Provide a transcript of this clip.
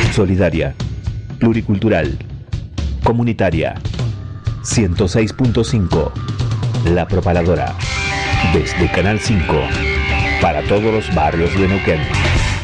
solidaria, pluricultural, comunitaria. 106.5 La Propaladora. Desde Canal 5 para todos los barrios de Neuquén.